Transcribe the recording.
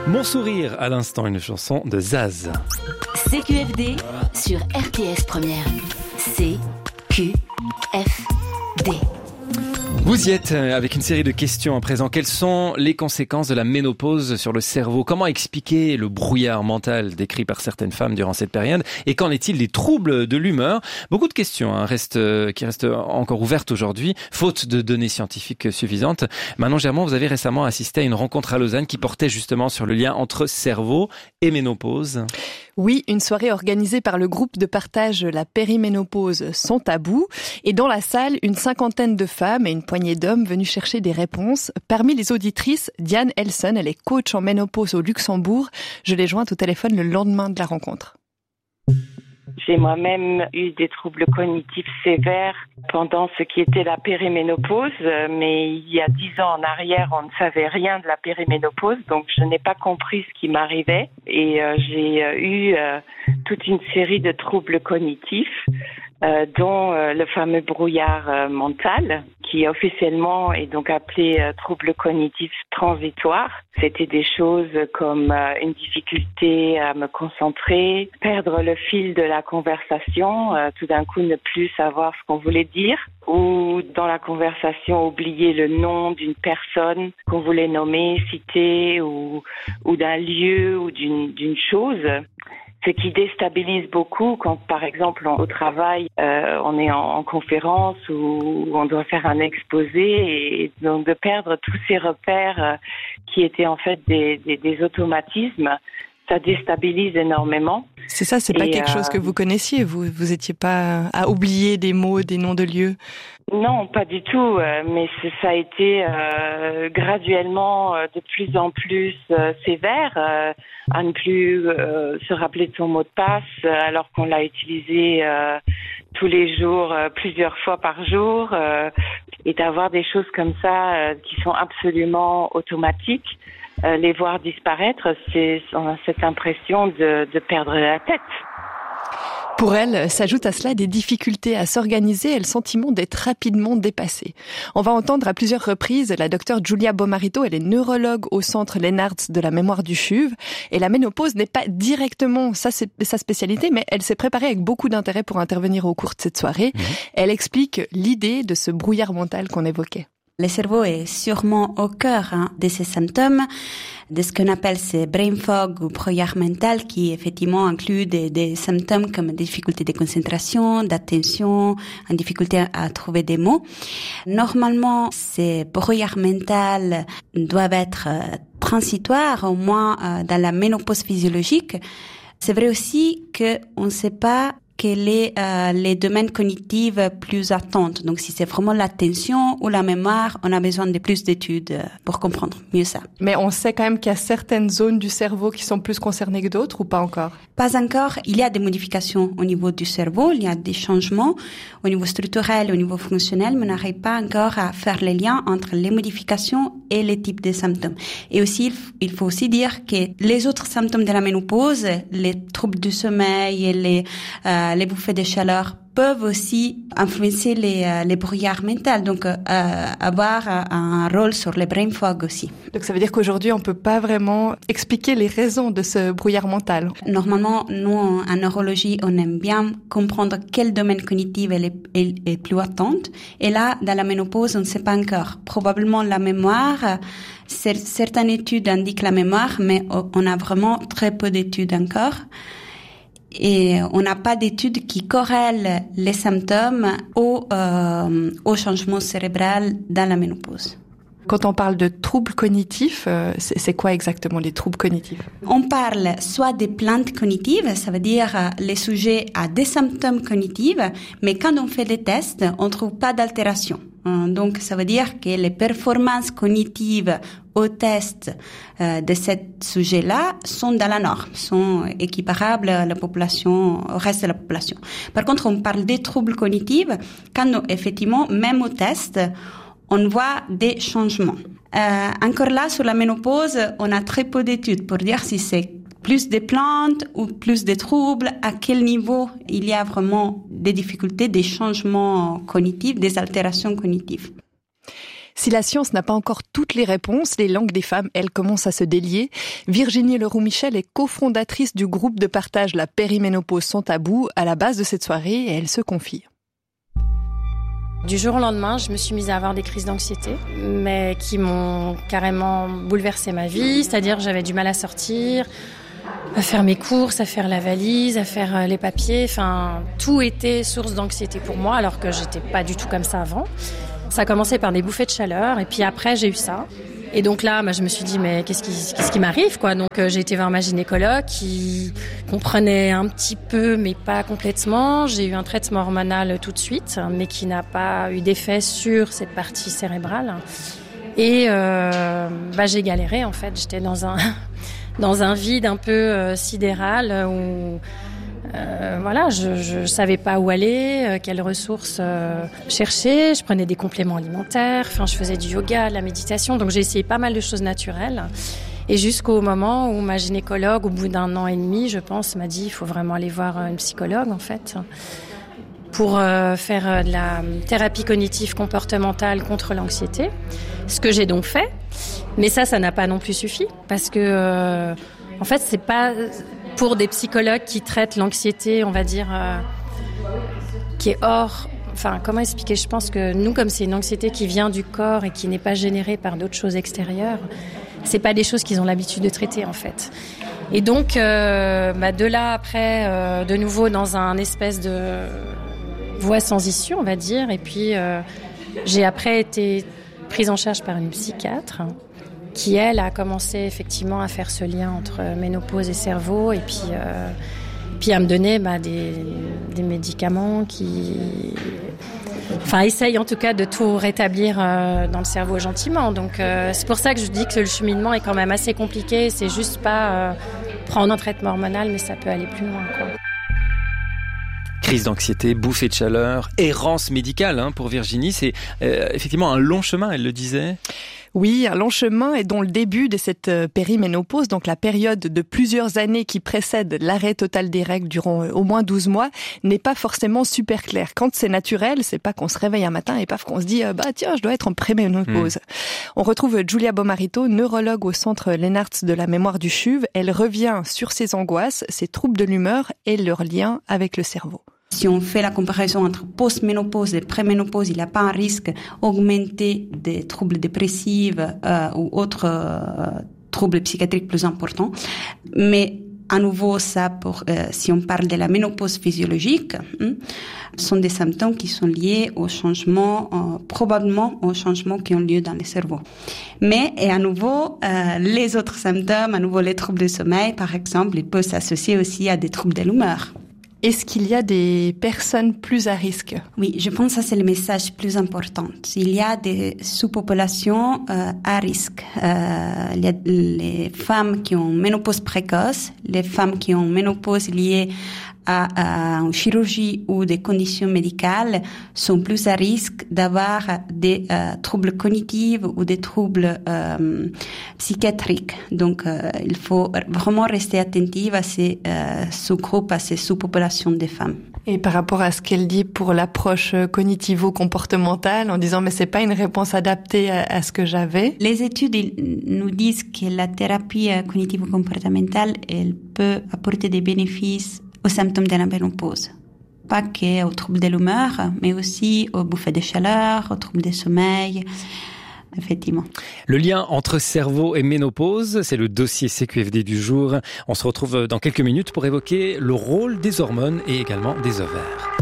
Mon sourire, à l'instant, une chanson de Zaz. CQFD sur RTS Première. CQFD. Vous y êtes avec une série de questions à présent. Quelles sont les conséquences de la ménopause sur le cerveau? Comment expliquer le brouillard mental décrit par certaines femmes durant cette période? Et qu'en est-il des troubles de l'humeur? Beaucoup de questions qui restent encore ouvertes aujourd'hui, faute de données scientifiques suffisantes. Manon Germont, vous avez récemment assisté à une rencontre à Lausanne qui portait justement sur le lien entre cerveau et ménopause. Oui, une soirée organisée par le groupe de partage La Périménopause sans tabou. Et dans la salle, une cinquantaine de femmes et une poignée d'hommes venus chercher des réponses. Parmi les auditrices, Diane Elson, elle est coach en ménopause au Luxembourg. Je l'ai jointe au téléphone le lendemain de la rencontre. J'ai moi-même eu des troubles cognitifs sévères pendant ce qui était la périménopause, mais il y a 10 ans en arrière, on ne savait rien de la périménopause, donc je n'ai pas compris ce qui m'arrivait et j'ai eu toute une série de troubles cognitifs, dont le fameux brouillard mental, qui officiellement est donc appelé trouble cognitif transitoire. C'était des choses comme une difficulté à me concentrer, perdre le fil de la conversation, tout d'un coup ne plus savoir ce qu'on voulait dire, ou dans la conversation oublier le nom d'une personne qu'on voulait nommer, citer, ou d'un lieu ou d'une chose. Ce qui déstabilise beaucoup quand, par exemple, au travail, on est en conférence ou on doit faire un exposé, et donc de perdre tous ces repères qui étaient en fait des automatismes, ça déstabilise énormément. C'est ça, c'est pas quelque chose que vous connaissiez, vous étiez pas à oublier des mots, des noms de lieux? Non, pas du tout, mais ça a été graduellement de plus en plus sévère, à ne plus se rappeler de son mot de passe alors qu'on l'a utilisé tous les jours, plusieurs fois par jour, et d'avoir des choses comme ça qui sont absolument automatiques. Les voir disparaître, on a cette impression de perdre la tête. Pour elle, s'ajoutent à cela des difficultés à s'organiser et le sentiment d'être rapidement dépassée. On va entendre à plusieurs reprises la docteure Giulia Bomarito, elle est neurologue au centre Lennartz de la mémoire du CHUV, et la ménopause n'est pas directement sa spécialité, mais elle s'est préparée avec beaucoup d'intérêt pour intervenir au cours de cette soirée. Elle explique l'idée de ce brouillard mental qu'on évoquait. Le cerveau est sûrement au cœur de ces symptômes, de ce qu'on appelle ces brain fog ou brouillard mental, qui effectivement inclut des symptômes comme des difficultés de concentration, d'attention, une difficulté à trouver des mots. Normalement, ces brouillards mentaux doivent être transitoires, au moins dans la ménopause physiologique. C'est vrai aussi qu'on ne sait pas quels sont les domaines cognitifs plus attentes. Donc, si c'est vraiment l'attention ou la mémoire, on a besoin de plus d'études pour comprendre mieux ça. Mais on sait quand même qu'il y a certaines zones du cerveau qui sont plus concernées que d'autres, ou pas encore? Pas encore. Il y a des modifications au niveau du cerveau, il y a des changements au niveau structurel, au niveau fonctionnel, mais on n'arrive pas encore à faire les liens entre les modifications et les types de symptômes. Et aussi, il faut aussi dire que les autres symptômes de la ménopause, les troubles du sommeil et les bouffées de chaleur peuvent aussi influencer les brouillards mentaux, donc avoir un rôle sur les brain fog aussi. Donc ça veut dire qu'aujourd'hui on peut pas vraiment expliquer les raisons de ce brouillard mental. Normalement, nous en neurologie, on aime bien comprendre quel domaine cognitif est plus attente. Et là, dans la ménopause, on ne sait pas encore. Probablement la mémoire. Certaines études indiquent la mémoire, mais on a vraiment très peu d'études encore. Et on n'a pas d'études qui corrèlent les symptômes au changement cérébral dans la ménopause. Quand on parle de troubles cognitifs, c'est quoi exactement les troubles cognitifs? On parle soit des plaintes cognitives, ça veut dire les sujets à des symptômes cognitifs, mais quand on fait des tests, on trouve pas d'altération. Donc, ça veut dire que les performances cognitives au test de ce sujet-là sont dans la norme, sont équiparables à la population, au reste de la population. Par contre, on parle des troubles cognitifs quand nous, effectivement, même au test, on voit des changements. Encore là, sur la ménopause, on a très peu d'études pour dire si c'est plus de plaintes ou plus de troubles, à quel niveau il y a vraiment des difficultés, des changements cognitifs, des altérations cognitives. Si la science n'a pas encore toutes les réponses, les langues des femmes, elles, commencent à se délier. Virginie Leroux-Michel est cofondatrice du groupe de partage La Périménopause sans tabou à la base de cette soirée et elle se confie. Du jour au lendemain, je me suis mise à avoir des crises d'anxiété, mais qui m'ont carrément bouleversé ma vie. C'est-à-dire que j'avais du mal à sortir, à faire mes courses, à faire la valise, à faire les papiers. Enfin, tout était source d'anxiété pour moi, alors que j'étais pas du tout comme ça avant. Ça a commencé par des bouffées de chaleur, et puis après, j'ai eu ça. Et donc là, je me suis dit, mais qu'est-ce qui m'arrive, quoi? Donc, j'ai été voir ma gynécologue qui comprenait un petit peu, mais pas complètement. J'ai eu un traitement hormonal tout de suite, mais qui n'a pas eu d'effet sur cette partie cérébrale. Et, j'ai galéré, en fait. J'étais dans un vide un peu sidéral où, je savais pas où aller, quelles ressources chercher. Je prenais des compléments alimentaires, je faisais du yoga, de la méditation. Donc j'ai essayé pas mal de choses naturelles. Et jusqu'au moment où ma gynécologue, au bout d'1 an et demi, je pense, m'a dit il faut vraiment aller voir une psychologue, en fait, pour faire de la thérapie cognitive comportementale contre l'anxiété. Ce que j'ai donc fait. Mais ça n'a pas non plus suffi. Parce que, en fait, c'est pas pour des psychologues qui traitent l'anxiété, on va dire, qui est hors... comment expliquer ? Je pense que nous, comme c'est une anxiété qui vient du corps et qui n'est pas générée par d'autres choses extérieures, c'est pas des choses qu'ils ont l'habitude de traiter, en fait. Et donc, de là, après, de nouveau dans un espèce de voie sans issue, on va dire. Et puis, j'ai après été prise en charge par une psychiatre qui, elle, a commencé effectivement à faire ce lien entre ménopause et cerveau, et puis à me donner des médicaments qui essayent en tout cas de tout rétablir dans le cerveau gentiment. Donc c'est pour ça que je dis que le cheminement est quand même assez compliqué. C'est juste pas prendre un traitement hormonal, mais ça peut aller plus loin, quoi. Crise d'anxiété, bouffée de chaleur, errance médicale pour Virginie. C'est effectivement un long chemin, elle le disait. Oui, un long chemin et dont le début de cette périménopause, donc la période de plusieurs années qui précède l'arrêt total des règles durant au moins 12 mois, n'est pas forcément super clair. Quand c'est naturel, c'est pas qu'on se réveille un matin et paf qu'on se dit tiens, je dois être en préménopause. On retrouve Julia Bomarito, neurologue au centre Lennartz de la mémoire du CHUV. Elle revient sur ses angoisses, ses troubles de l'humeur et leur lien avec le cerveau. Si on fait la comparaison entre post-ménopause et préménopause, il n'y a pas un risque augmenté des troubles dépressifs ou autres troubles psychiatriques plus importants. Mais à nouveau, ça, si on parle de la ménopause physiologique, sont des symptômes qui sont liés aux changements, probablement aux changements qui ont lieu dans le cerveau. Mais, et à nouveau, les autres symptômes, à nouveau les troubles du sommeil, par exemple, ils peuvent s'associer aussi à des troubles de l'humeur. Est-ce qu'il y a des personnes plus à risque ? Oui, je pense que ça c'est le message plus important. Il y a des sous-populations à risque. Il y a les femmes qui ont ménopause précoce, les femmes qui ont ménopause liée à une chirurgie ou des conditions médicales sont plus à risque d'avoir des troubles cognitifs ou des troubles psychiatriques. Donc, il faut vraiment rester attentif à ces sous-groupes, à ces sous-populations des femmes. Et par rapport à ce qu'elle dit pour l'approche cognitivo-comportementale, en disant mais c'est pas une réponse adaptée à ce que j'avais. Les études nous disent que la thérapie cognitivo-comportementale, elle peut apporter des bénéfices aux symptômes de la ménopause. Pas qu'aux troubles de l'humeur, mais aussi aux bouffées de chaleur, aux troubles de sommeil. Effectivement. Le lien entre cerveau et ménopause, c'est le dossier CQFD du jour. On se retrouve dans quelques minutes pour évoquer le rôle des hormones et également des ovaires.